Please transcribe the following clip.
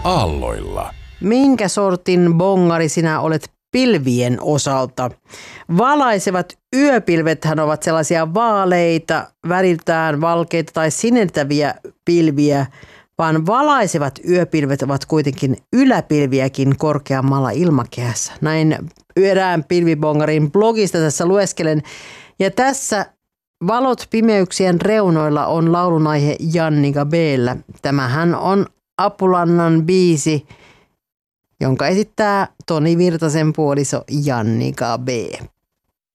aalloilla. Minkä sortin bongari sinä olet pilvien osalta? Valaisevat yöpilvethän ovat sellaisia vaaleita, väriltään valkeita tai sinertäviä pilviä, vaan valaisevat yöpilvet ovat kuitenkin yläpilviäkin korkeammalla ilmakehässä. Näin erään pilvibongarin blogista tässä lueskelen. Ja tässä Valot pimeyksien reunoilla on laulunaihe Jannika B:llä. Tämähän on Apulannan biisi, jonka esittää Toni Virtasen puoliso Jannika B.